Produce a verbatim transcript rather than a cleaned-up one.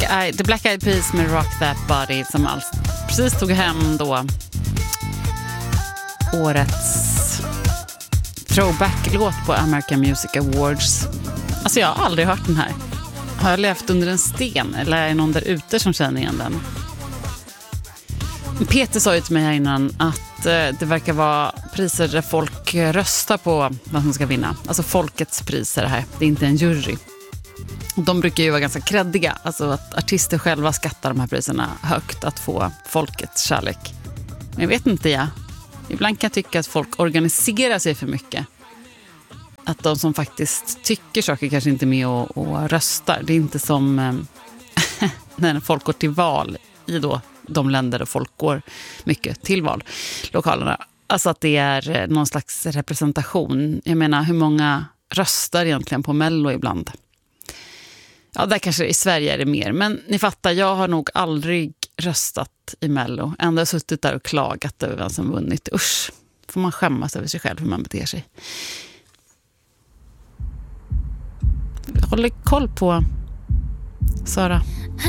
Eyed, The Black Eyed Peas med Rock That Body som alls, precis tog hem då årets throwback-låt på American Music Awards. Alltså jag har aldrig hört den här. Har jag levt under en sten eller är det någon där ute som känner igen den? Peter sa ju till mig här innan att det verkar vara priser där folk röstar på vad som ska vinna. Alltså folkets priser här. Det är inte en jury. De brukar ju vara ganska kreddiga. Alltså att artister själva skattar de här priserna högt att få folkets kärlek. Men jag vet inte jag. Ibland kan jag tycka att folk organiserar sig för mycket. Att de som faktiskt tycker saker kanske inte är med och, och röstar. Det är inte som eh, när folk går till val i då de länder där folk går mycket till vallokalerna. Alltså att det är någon slags representation. Jag menar, hur många röstar egentligen på Mello ibland? Ja, där kanske i Sverige är det mer. Men ni fattar, jag har nog aldrig röstat i Mello. Ändå har suttit där och klagat över vem som vunnit. Usch, får man skämmas över sig själv hur man beter sig. Jag håller koll på Sara.